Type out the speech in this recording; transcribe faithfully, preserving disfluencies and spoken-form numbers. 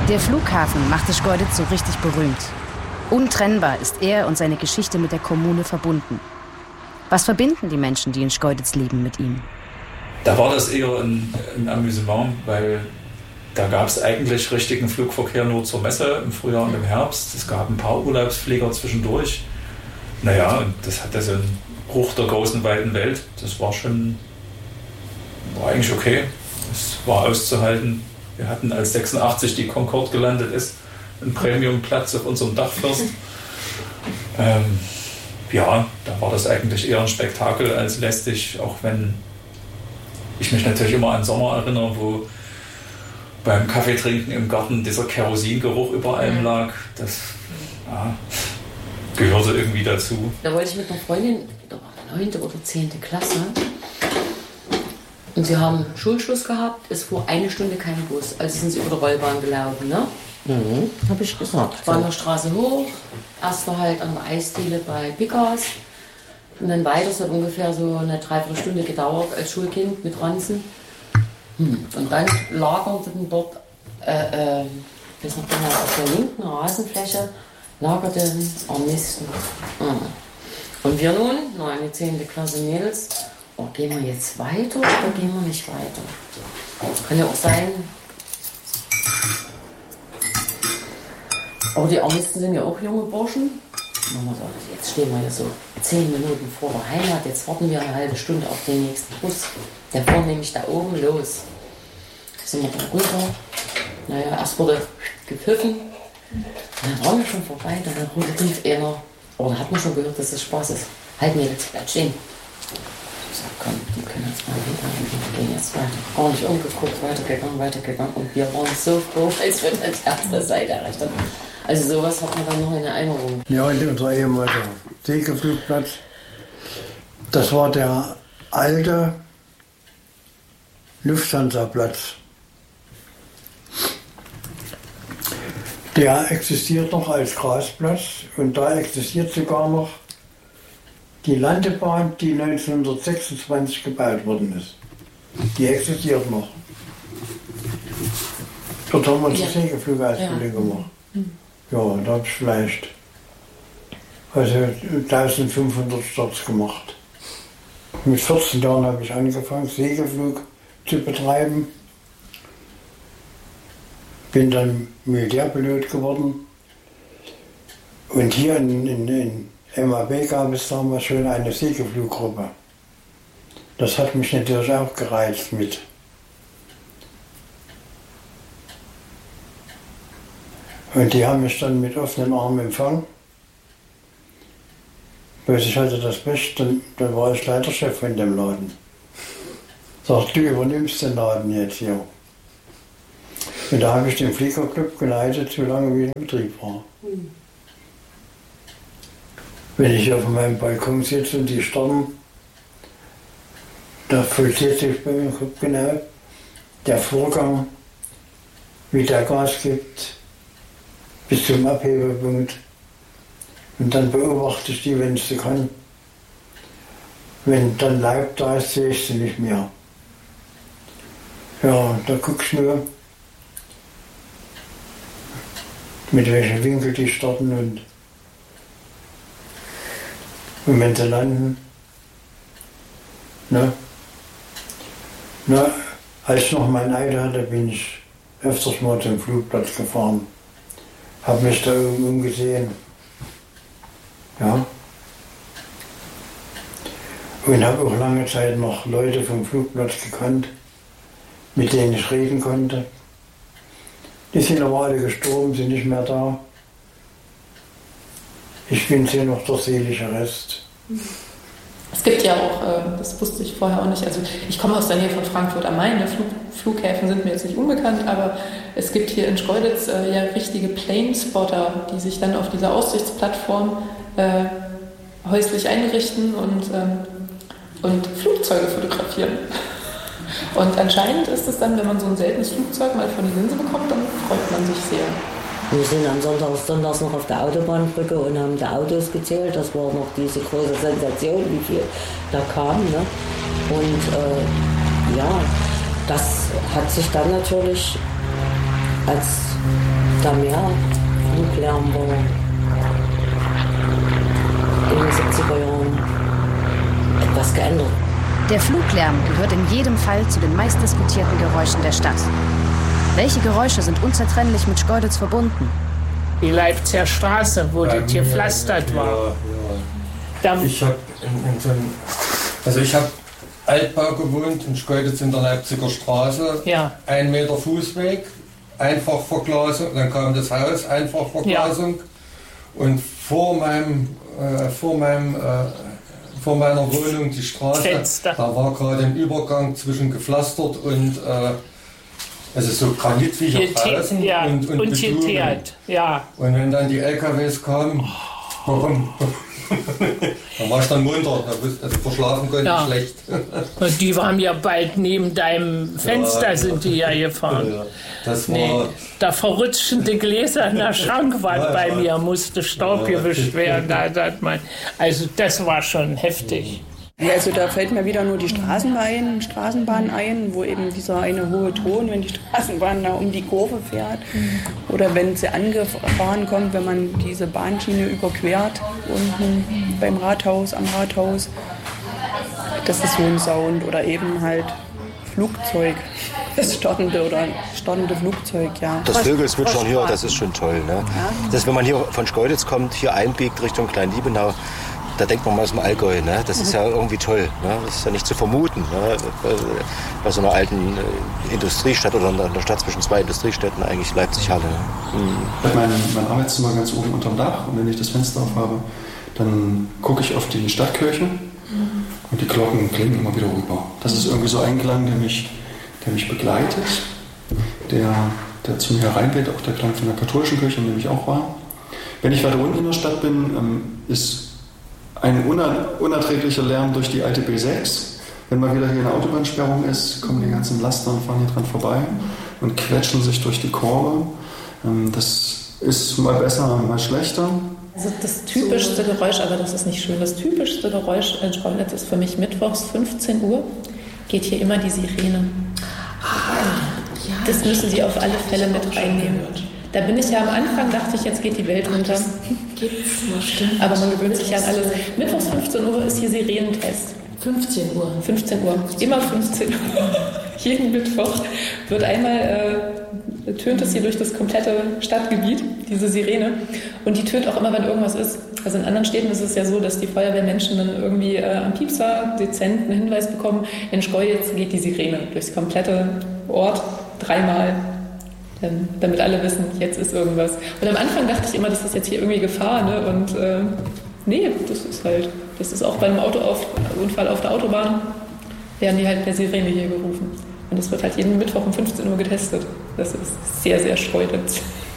Der Flughafen machte Schkeuditz so richtig berühmt. Untrennbar ist er und seine Geschichte mit der Kommune verbunden. Was verbinden die Menschen, die in Schkeuditz leben, mit ihm? Da war das eher ein, ein Amüsement, weil da gab es eigentlich richtigen Flugverkehr nur zur Messe im Frühjahr und im Herbst. Es gab ein paar Urlaubsflieger zwischendurch. Naja, und das hatte so einen Bruch der großen, weiten Welt. Das war schon, war eigentlich okay. Es war auszuhalten. Wir hatten, als sechsundachtzig die Concorde gelandet ist, einen Premiumplatz auf unserem Dachfirst. Ähm, ja, da war das eigentlich eher ein Spektakel als lästig, auch wenn ich mich natürlich immer an Sommer erinnere, wo beim Kaffeetrinken im Garten dieser Kerosingeruch über allem lag. Das ja, gehörte irgendwie dazu. Da wollte ich mit einer Freundin, da war neunte oder zehnte Klasse, und sie haben Schulschluss gehabt, es fuhr eine Stunde kein Bus, also sind sie über die Rollbahn gelaufen, ne? Mhm, hab ich gesagt. War an der Straße hoch, erst war halt an der Eisdiele bei Pickers und dann weiter, es hat ungefähr so eine Dreiviertelstunde gedauert als Schulkind mit Ranzen. Hm. Und dann lagerten dort, äh, äh, bis noch genau auf der linken Rasenfläche, lagerten Armisten. Hm. Und wir nun, nein, die zehnte Klasse Mädels, oh, gehen wir jetzt weiter oder gehen wir nicht weiter? Kann ja auch sein. Aber die Armisten sind ja auch junge Burschen. Mama sagt, jetzt stehen wir hier so zehn Minuten vor der Heimat, jetzt warten wir eine halbe Stunde auf den nächsten Bus. Der fuhr nämlich da oben los. Sind wir da runter. Naja, erst wurde gepfiffen. Und dann waren wir schon vorbei, dann rief einer, aber da hat man schon gehört, dass das Spaß ist. Halt mir jetzt, bleib stehen. Ich sag, komm, die können jetzt mal wieder, wir gehen jetzt weiter. Gar nicht umgeguckt, weitergegangen, weitergegangen. Und wir waren so froh, als wir das erste Seite erreicht haben. Also sowas hat man dann noch in Erinnerung. Ja, und unser ehemaliger Segelflugplatz, das war der alte Lufthansa-Platz. Der existiert noch als Grasplatz und da existiert sogar noch die Landebahn, die neunzehnhundertsechsundzwanzig gebaut worden ist. Die existiert noch. Dort haben wir unsere ja. Segelflugausbildung ja. gemacht. Ja, da habe ich vielleicht also eintausendfünfhundert Starts gemacht. Mit vierzehn Jahren habe ich angefangen, Segelflug zu betreiben. Bin dann Militärpilot geworden. Und hier in, in, in M A B gab es damals schon eine Segelfluggruppe. Das hat mich natürlich auch gereizt mit. Und die haben mich dann mit offenen Armen empfangen. Bloß ich hatte das Pech, dann, dann war ich Leiterchef von dem Laden. Sagt, du übernimmst den Laden jetzt hier. Und da habe ich den Fliegerclub geleitet, solange wie der Betrieb war. Mhm. Wenn ich auf meinem Balkon sitze und die starten, da vollzieht sich bei mir genau der Vorgang, wie der Gas gibt, bis zum Abhebepunkt. Und dann beobachte ich die, wenn ich sie kann. Wenn dann Laub da ist, sehe ich sie nicht mehr. Ja, da guckst du nur, mit welchem Winkel die starten und, und wenn sie landen. Ne? Na, als ich noch mein Auto hatte, bin ich öfters mal zum Flugplatz gefahren. Habe mich da oben umgesehen. Ja. Und habe auch lange Zeit noch Leute vom Flugplatz gekannt, mit denen ich reden konnte. Die sind aber alle gestorben, sind nicht mehr da. Ich bin hier noch der seelische Rest. Es gibt ja auch, das wusste ich vorher auch nicht, also ich komme aus der Nähe von Frankfurt am Main, Flug, Flughäfen sind mir jetzt nicht unbekannt, aber es gibt hier in Schkeuditz äh, ja richtige Planespotter, die sich dann auf dieser Aussichtsplattform äh, häuslich einrichten und, ähm, und Flugzeuge fotografieren. Und anscheinend ist es dann, wenn man so ein seltenes Flugzeug mal von die Linse bekommt, dann freut man sich sehr. Wir sind am Sonntag, sonntags noch auf der Autobahnbrücke und haben die Autos gezählt. Das war noch diese große Sensation, wie viel da kam. Ne? Und äh, ja, das hat sich dann natürlich als da mehr Fluglärm war in den siebziger Jahren etwas geändert. Der Fluglärm gehört in jedem Fall zu den meistdiskutierten Geräuschen der Stadt. Welche Geräusche sind unzertrennlich mit Schkeuditz verbunden? Die Leipziger Straße, wo das hier gepflastert war. Ja, ja. Ich habe in, in so einem, also ich habe Altbau gewohnt in Schkeuditz in der Leipziger Straße. Ja. Ein Meter Fußweg, Einfachverglasung, dann kam das Haus, Einfachverglasung. Ja. Und vor meinem, äh, vor meinem, äh, vor meiner Wohnung die Straße, Fenster. Da war gerade ein Übergang zwischen gepflastert und äh, also so Granitwiecher draußen ja, und, und, und geteert, ja. Und wenn dann die L K Ws kamen, warum? Da war ich dann munter, also verschlafen konnte ja. ich schlecht. Und die waren ja bald neben deinem Fenster, ja, sind die ja gefahren. Ja, das war nee, da verrutschten die Gläser in der Schrankwand ja, bei ja. mir, musste Staub ja. gewischt werden. Da, da, also das war schon heftig. Ja, also da fällt mir wieder nur die Straßenbahn, Straßenbahn ein, wo eben dieser eine hohe Ton, wenn die Straßenbahn da um die Kurve fährt oder wenn sie angefahren kommt, wenn man diese Bahnschiene überquert unten beim Rathaus, am Rathaus. Das ist so ein Sound oder eben halt Flugzeug, das startende oder startende Flugzeug, ja. Das Vögelzwitschern hier, das ist schon toll, ne? Ja. Das, wenn man hier von Schkeuditz kommt, hier einbiegt Richtung Klein-Liebenau, da denkt man mal aus dem Allgäu, ne? Das ist ja irgendwie toll. Ne? Das ist ja nicht zu vermuten. Ne? Bei so einer alten Industriestadt oder in der Stadt zwischen zwei Industriestädten, eigentlich Leipzig-Halle. Mhm. Ich habe mein, mein Arbeitszimmer ganz oben unterm Dach und wenn ich das Fenster aufhabe, dann gucke ich auf die Stadtkirche mhm. und die Glocken klingen immer wieder rüber. Das ist irgendwie so ein Klang, der mich, der mich begleitet, der, der zu mir hereinweht, auch der Klang von der katholischen Kirche, in dem ich auch war. Wenn ich weiter unten in der Stadt bin, ist ein unerträglicher Lärm durch die alte B sechs. Wenn mal wieder hier eine Autobahnsperrung ist, kommen die ganzen Laster und fahren hier dran vorbei und quetschen sich durch die Kurve. Das ist mal besser, mal schlechter. Also das typischste Geräusch, aber das ist nicht schön, das typischste Geräusch in Schkeuditz ist für mich mittwochs fünfzehn Uhr, geht hier immer die Sirene. Das müssen Sie auf alle Fälle mit reinnehmen. Da bin ich ja am Anfang, dachte ich, jetzt geht die Welt runter. Aber man gewöhnt sich ja an alles. Mittwochs fünfzehn Uhr ist hier Sirenentest. fünfzehn Uhr. fünfzehn Uhr. Immer fünfzehn Uhr. Jeden Mittwoch wird einmal, äh, tönt es hier durch das komplette Stadtgebiet, diese Sirene. Und die tönt auch immer, wenn irgendwas ist. Also in anderen Städten ist es ja so, dass die Feuerwehrmenschen dann irgendwie äh, am Piepser dezent einen Hinweis bekommen. In Schkeuditz geht die Sirene durchs komplette Ort dreimal. Damit alle wissen, jetzt ist irgendwas. Und am Anfang dachte ich immer, das ist jetzt hier irgendwie Gefahr, ne? Und äh, nee, das ist halt, das ist auch bei einem Autounfall auf der Autobahn, werden die halt per Sirene hier gerufen. Und das wird halt jeden Mittwoch um fünfzehn Uhr getestet. Das ist sehr, sehr Schkeuditz.